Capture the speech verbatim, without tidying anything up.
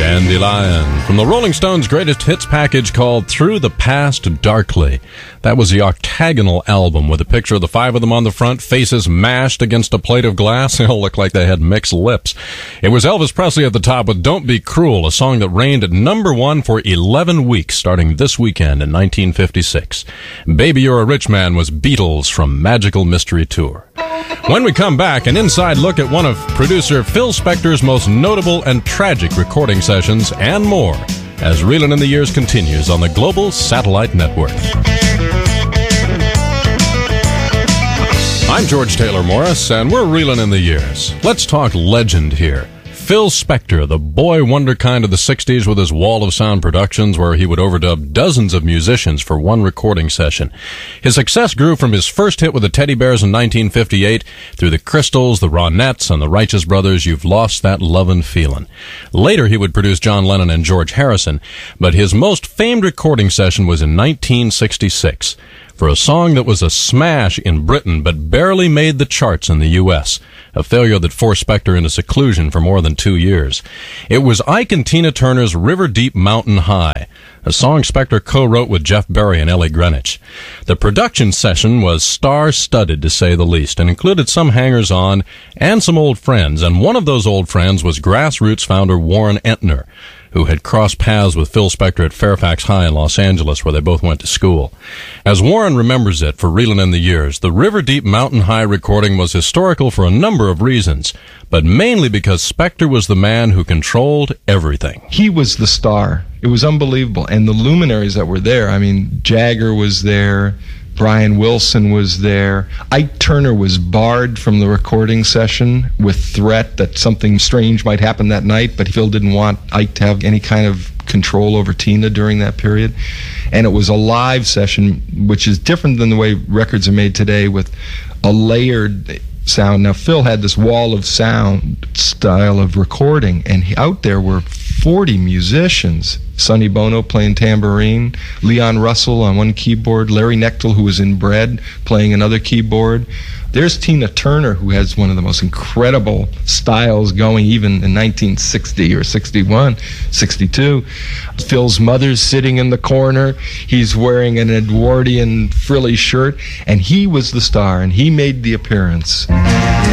Dandelion, from the Rolling Stones' greatest hits package called Through the Past Darkly. That was the octagonal album with a picture of the five of them on the front, faces mashed against a plate of glass. They all looked like they had mixed lips. It was Elvis Presley at the top with Don't Be Cruel, a song that reigned at number one for eleven weeks, starting this weekend in nineteen fifty-six. Baby You're a Rich Man was Beatles from Magical Mystery Tour. When we come back, an inside look at one of producer Phil Spector's most notable and tragic recording sessions, and more, as Reelin' in the Years continues on the Global Satellite Network. I'm George Taylor Morris, and we're Reelin' in the Years. Let's talk legend here. Phil Spector, the boy wonder kind of the sixties with his Wall of Sound Productions, where he would overdub dozens of musicians for one recording session. His success grew from his first hit with the Teddy Bears in nineteen fifty-eight through the Crystals, the Ronettes, and the Righteous Brothers, You've Lost That Lovin' Feelin'. Later, he would produce John Lennon and George Harrison, but his most famed recording session was in nineteen sixty-six. For a song that was a smash in Britain but barely made the charts in the U S, a failure that forced Spector into seclusion for more than two years. It was Ike and Tina Turner's River Deep Mountain High, a song Spector co-wrote with Jeff Berry and Ellie Greenwich. The production session was star-studded, to say the least, and included some hangers-on and some old friends, and one of those old friends was Grassroots founder Warren Entner, who had crossed paths with Phil Spector at Fairfax High in Los Angeles, where they both went to school. As Warren remembers it for Reelin' in the Years, the River Deep Mountain High recording was historical for a number of reasons, but mainly because Spector was the man who controlled everything. He was the star. It was unbelievable. And the luminaries that were there, I mean, Jagger was there, Brian Wilson was there. Ike Turner was barred from the recording session with threat that something strange might happen that night, but Phil didn't want Ike to have any kind of control over Tina during that period. And it was a live session, which is different than the way records are made today with a layered sound. Now, Phil had this wall of sound style of recording, and he, out there were forty musicians. Sonny Bono playing tambourine, Leon Russell on one keyboard, Larry Knechtel, who was in Bread, playing another keyboard. There's Tina Turner, who has one of the most incredible styles going even in nineteen sixty or sixty-one, sixty-two. Phil's mother's sitting in the corner. He's wearing an Edwardian frilly shirt, and he was the star, and he made the appearance.